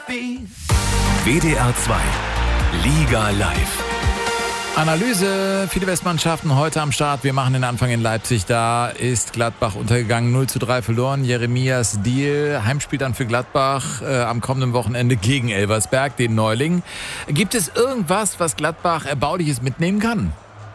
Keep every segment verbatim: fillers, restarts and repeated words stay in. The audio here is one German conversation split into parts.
W D R zwei Liga live. Analyse, viele Westmannschaften heute am Start. Wir machen den Anfang in Leipzig. Da ist Gladbach untergegangen, null zu drei verloren. Jeremias Diehl, Heimspiel dann für Gladbach äh, am kommenden Wochenende gegen Elversberg, den Neuling. Gibt es irgendwas, was Gladbach Erbauliches mitnehmen kann?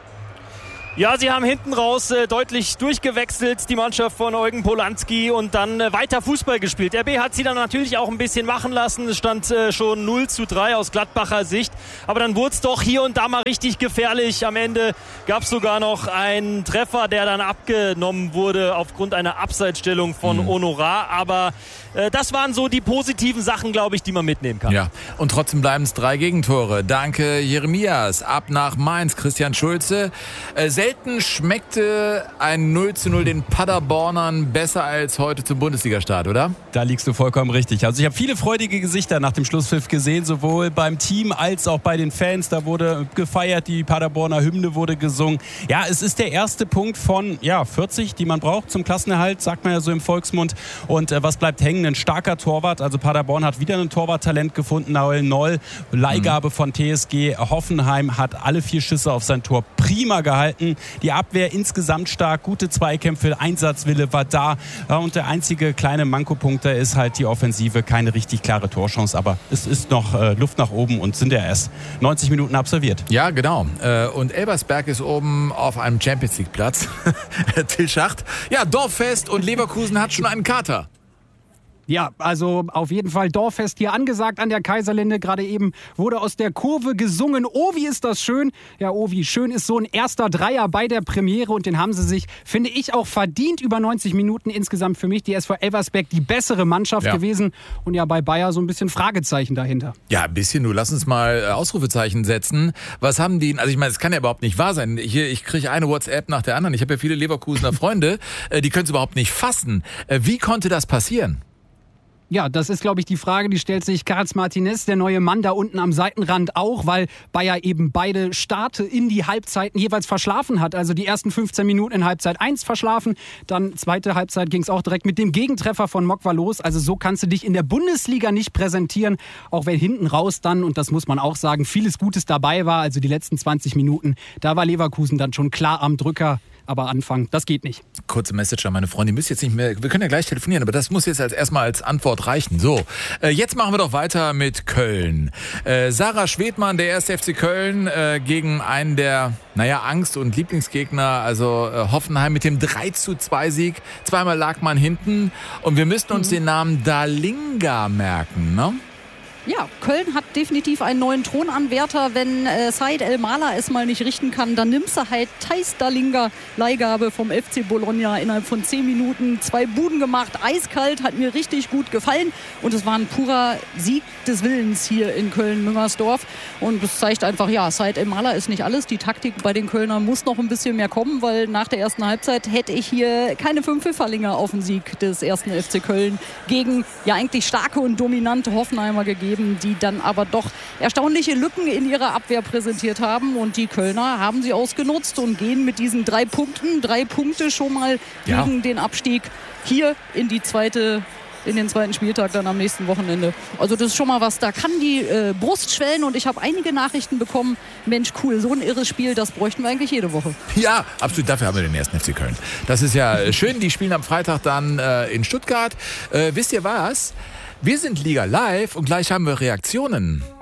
Ja, sie haben hinten raus äh, deutlich durchgewechselt, die Mannschaft von Eugen Polanski, und dann äh, weiter Fußball gespielt. R B hat sie dann natürlich auch ein bisschen machen lassen. Es stand äh, schon null zu drei aus Gladbacher Sicht. Aber dann wurde es doch hier und da mal richtig gefährlich. Am Ende gab es sogar noch einen Treffer, der dann abgenommen wurde aufgrund einer Abseitsstellung von mhm. Honorar. Aber äh, das waren so die positiven Sachen, glaube ich, die man mitnehmen kann. Ja, und trotzdem bleiben es drei Gegentore. Danke, Jeremias. Ab nach Mainz, Christian Schulze. Äh, Selten schmeckte ein null zu null den Paderbornern besser als heute zum Bundesligastart, oder? Da liegst du vollkommen richtig. Also ich habe viele freudige Gesichter nach dem Schlusspfiff gesehen, sowohl beim Team als auch bei den Fans. Da wurde gefeiert, die Paderborner Hymne wurde gesungen. Ja, es ist der erste Punkt von ja, vierzig, die man braucht zum Klassenerhalt, sagt man ja so im Volksmund. Und äh, was bleibt hängen? Ein starker Torwart. Also Paderborn hat wieder ein Torwarttalent gefunden. Nahuel Noll, Leihgabe mhm. von T S G Hoffenheim, hat alle vier Schüsse auf sein Tor prima gehalten. Die Abwehr insgesamt stark, gute Zweikämpfe, Einsatzwille war da. Und der einzige kleine Mankopunkt da ist halt die Offensive, keine richtig klare Torchance. Aber es ist noch äh, Luft nach oben und sind ja erst neunzig Minuten absolviert. Ja, genau. Und Elversberg ist oben auf einem Champions-League-Platz. Till Schacht. Ja, Dorffest und Leverkusen hat schon einen Kater. Ja, also auf jeden Fall Dorffest hier angesagt an der Kaiserlinde. Gerade eben wurde aus der Kurve gesungen. Oh, wie ist das schön. Ja, oh, wie schön ist so ein erster Dreier bei der Premiere. Und den haben sie sich, finde ich, auch verdient. Über neunzig Minuten insgesamt für mich. Die S V Elversberg die bessere Mannschaft ja. gewesen. Und ja, bei Bayer so ein bisschen Fragezeichen dahinter. Ja, ein bisschen. Du lass uns mal Ausrufezeichen setzen. Was haben die, also ich meine, es kann ja überhaupt nicht wahr sein. Hier, ich kriege eine WhatsApp nach der anderen. Ich habe ja viele Leverkusener Freunde. Die können es überhaupt nicht fassen. Wie konnte das passieren? Ja, das ist, glaube ich, die Frage, die stellt sich Carlos Martinez, der neue Mann da unten am Seitenrand auch, weil Bayer eben beide Starte in die Halbzeiten jeweils verschlafen hat. Also die ersten fünfzehn Minuten in Halbzeit eins verschlafen, dann zweite Halbzeit ging es auch direkt mit dem Gegentreffer von Mokwa los. Also so kannst du dich in der Bundesliga nicht präsentieren, auch wenn hinten raus dann, und das muss man auch sagen, vieles Gutes dabei war. Also die letzten zwanzig Minuten, da war Leverkusen dann schon klar am Drücker. Aber anfangen, das geht nicht. Kurze Message an meine Freunde, ihr müsst jetzt nicht mehr, wir können ja gleich telefonieren, aber das muss jetzt als erstmal als Antwort reichen. So, äh, jetzt machen wir doch weiter mit Köln. Äh, Sarah Schwedmann, der erste F C Köln, äh, gegen einen der, naja, Angst- und Lieblingsgegner, also äh, Hoffenheim mit dem drei zu zwei Sieg. Zweimal lag man hinten und wir müssten uns mhm. den Namen Dalinga merken, ne? Ja, Köln hat definitiv einen neuen Thronanwärter. Wenn äh, Said El-Mala es mal nicht richten kann, dann nimmst du halt Thijs Dalinga, Leihgabe vom F C Bologna, innerhalb von zehn Minuten zwei Buden gemacht. Eiskalt, hat mir richtig gut gefallen. Und es war ein purer Sieg des Willens hier in Köln-Müngersdorf. Und das zeigt einfach, ja, Said El-Mala ist nicht alles. Die Taktik bei den Kölnern muss noch ein bisschen mehr kommen, weil nach der ersten Halbzeit hätte ich hier keine fünf Pfifferlinge auf den Sieg des ersten F C Köln gegen ja eigentlich starke und dominante Hoffenheimer gegeben, die dann aber doch erstaunliche Lücken in ihrer Abwehr präsentiert haben. Und die Kölner haben sie ausgenutzt und gehen mit diesen drei Punkten, drei Punkte schon mal ja. gegen den Abstieg hier in die zweite in den zweiten Spieltag dann am nächsten Wochenende. Also das ist schon mal was, da kann die äh, Brust schwellen, und ich habe einige Nachrichten bekommen, Mensch, cool, so ein irres Spiel, das bräuchten wir eigentlich jede Woche. Ja, absolut, dafür haben wir den ersten F C Köln. Das ist ja schön, die spielen am Freitag dann äh, in Stuttgart. Äh, wisst ihr was? Wir sind Liga Live und gleich haben wir Reaktionen.